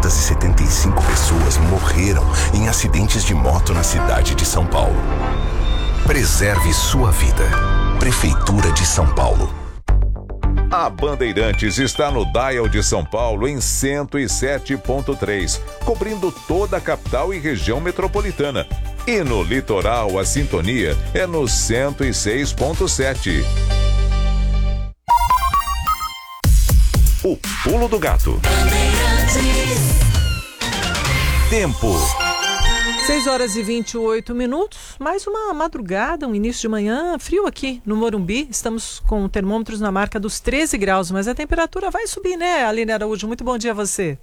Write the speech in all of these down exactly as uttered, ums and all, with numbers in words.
duzentas e setenta e cinco pessoas morreram em acidentes de moto na cidade de São Paulo. Preserve sua vida. Prefeitura de São Paulo. A Bandeirantes está no Dial de São Paulo em cento e sete ponto três, cobrindo toda a capital e região metropolitana. E no litoral, a sintonia é no cento e seis ponto sete. O Pulo do Gato. Tempo. seis horas e vinte e oito minutos, mais uma madrugada, um início de manhã frio aqui no Morumbi. Estamos com termômetros na marca dos treze graus, mas a temperatura vai subir, né, Aline Araújo? Muito bom dia a você.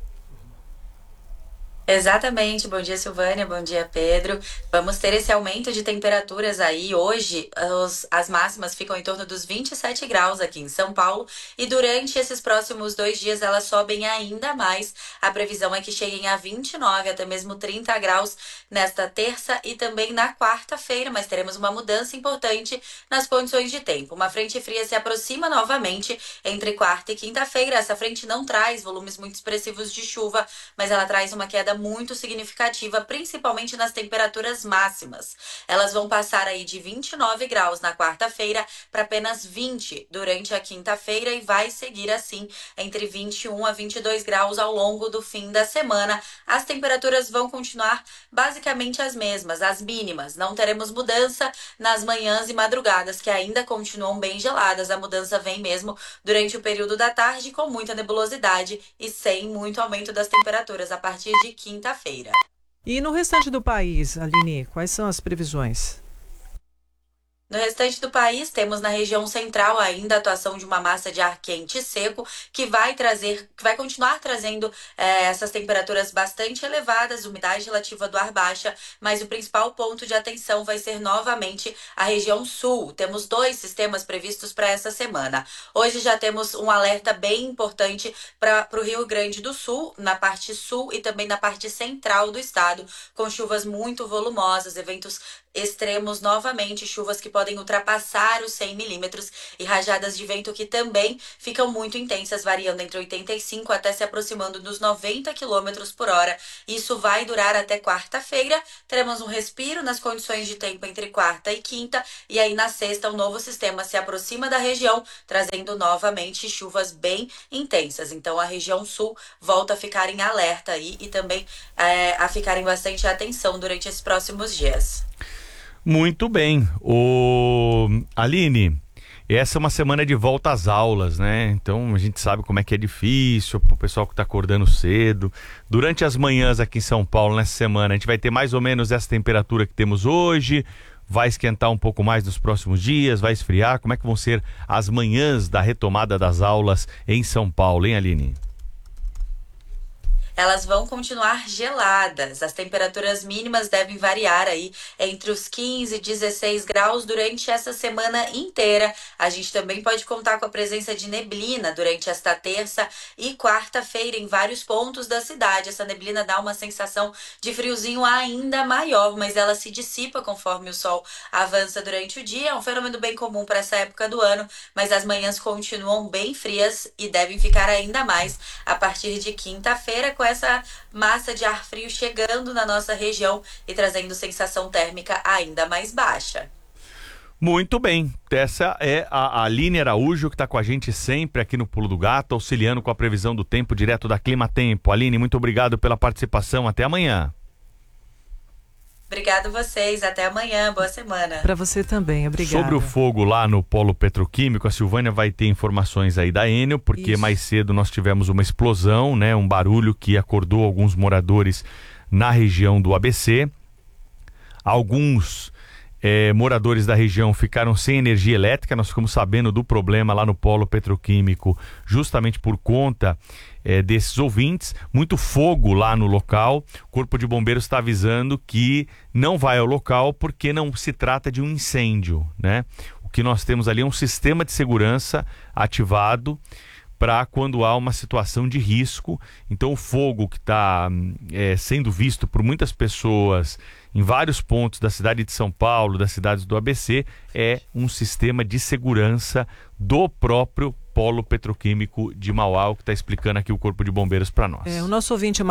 Exatamente, bom dia Silvânia, bom dia Pedro. Vamos ter esse aumento de temperaturas aí. Hoje os, as máximas ficam em torno dos vinte e sete graus aqui em São Paulo e durante esses próximos dois dias elas sobem ainda mais. A previsão é que cheguem a vinte e nove, até mesmo trinta graus nesta terça e também na quarta-feira, mas teremos uma mudança importante nas condições de tempo. Uma frente fria se aproxima novamente entre quarta e quinta-feira. Essa frente não traz volumes muito expressivos de chuva, mas ela traz uma queda muito significativa, principalmente nas temperaturas máximas. Elas vão passar aí de vinte e nove graus na quarta-feira para apenas vinte durante a quinta-feira e vai seguir assim entre vinte e um a vinte e dois graus ao longo do fim da semana. As temperaturas vão continuar basicamente as mesmas, as mínimas. Não teremos mudança nas manhãs e madrugadas, que ainda continuam bem geladas. A mudança vem mesmo durante o período da tarde, com muita nebulosidade e sem muito aumento das temperaturas a partir de quinta-feira. E no restante do país, Aline, quais são as previsões? No restante do país, temos na região central ainda a atuação de uma massa de ar quente e seco que vai trazer, que vai continuar trazendo é, essas temperaturas bastante elevadas, umidade relativa do ar baixa, mas o principal ponto de atenção vai ser novamente a região sul. Temos dois sistemas previstos para essa semana. Hoje já temos um alerta bem importante para o Rio Grande do Sul, na parte sul e também na parte central do estado, com chuvas muito volumosas, eventos extremos novamente, chuvas que podem ultrapassar os cem milímetros e rajadas de vento que também ficam muito intensas, variando entre oitenta e cinco até se aproximando dos noventa quilômetros por hora. Isso vai durar até quarta-feira. Teremos um respiro nas condições de tempo entre quarta e quinta, e aí na sexta o novo sistema se aproxima da região, trazendo novamente chuvas bem intensas. Então a região sul volta a ficar em alerta aí e também é, a ficar em bastante atenção durante esses próximos dias. Muito bem. O... Aline, essa é uma semana de volta às aulas, né? Então a gente sabe como é que é difícil, o pessoal que está acordando cedo. Durante as manhãs aqui em São Paulo, nessa semana, a gente vai ter mais ou menos essa temperatura que temos hoje, vai esquentar um pouco mais nos próximos dias, vai esfriar. Como é que vão ser as manhãs da retomada das aulas em São Paulo, hein, Aline? Elas vão continuar geladas. As temperaturas mínimas devem variar aí entre os quinze e dezesseis graus durante essa semana inteira. A gente também pode contar com a presença de neblina durante esta terça e quarta-feira em vários pontos da cidade. Essa neblina dá uma sensação de friozinho ainda maior, mas ela se dissipa conforme o sol avança durante o dia. É um fenômeno bem comum para essa época do ano, mas as manhãs continuam bem frias e devem ficar ainda mais a partir de quinta-feira, com essa massa de ar frio chegando na nossa região e trazendo sensação térmica ainda mais baixa. Muito bem, essa é a Aline Araújo, que está com a gente sempre aqui no Pulo do Gato, auxiliando com a previsão do tempo direto da Clima Tempo. Aline, muito obrigado pela participação, até amanhã. Obrigado vocês, até amanhã, boa semana. Para você também, obrigada. Sobre o fogo lá no polo petroquímico, a Silvânia vai ter informações aí da Enel, porque Isso. mais cedo nós tivemos uma explosão, né, um barulho que acordou alguns moradores na região do A B C. Alguns é, moradores da região ficaram sem energia elétrica. Nós ficamos sabendo do problema lá no polo petroquímico justamente por conta É, desses ouvintes, muito fogo lá no local. O Corpo de Bombeiros está avisando que não vai ao local porque não se trata de um incêndio, né? O que nós temos ali é um sistema de segurança ativado para quando há uma situação de risco. Então o fogo que está é, sendo visto por muitas pessoas em vários pontos da cidade de São Paulo, das cidades do A B C, é um sistema de segurança do próprio polo petroquímico de Mauá, que está explicando aqui o Corpo de Bombeiros para nós. É, o nosso ouvinte